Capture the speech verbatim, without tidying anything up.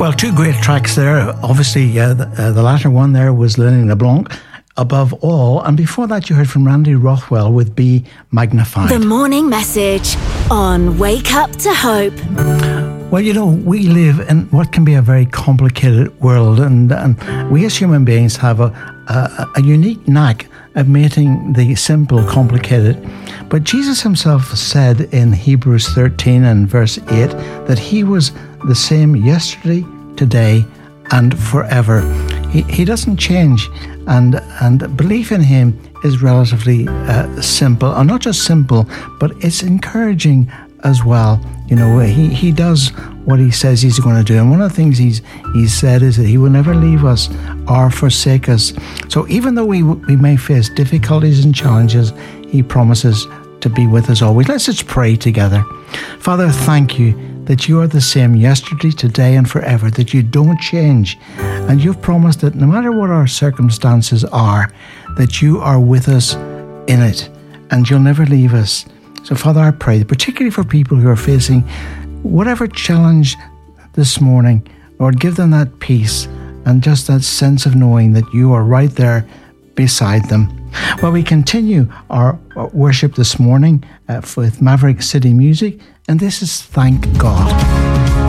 Well, two great tracks there. Obviously, uh, the, uh, the latter one there was Lenny LeBlanc, Above All. And before that, you heard from Randy Rothwell with Be Magnified. The morning message on Wake Up to Hope. Well, you know, we live in what can be a very complicated world. And, and we as human beings have a, a, a unique knack of making the simple complicated. But Jesus himself said in Hebrews thirteen and verse eight that he was the same yesterday, today, and forever. He, he doesn't change, and and belief in him is relatively uh, simple, and not just simple, but it's encouraging as well. You know, he, he does what he says he's going to do, and one of the things he's he's said is that he will never leave us or forsake us. So even though we we may face difficulties and challenges, he promises to be with us always. Let's just pray together. Father, thank you that you are the same yesterday, today, and forever, that you don't change. And you've promised that no matter what our circumstances are, that you are with us in it, and you'll never leave us. So, Father, I pray, particularly for people who are facing whatever challenge this morning, Lord, give them that peace and just that sense of knowing that you are right there beside them. Well, we continue our worship this morning uh, with Maverick City Music, and this is Thank God.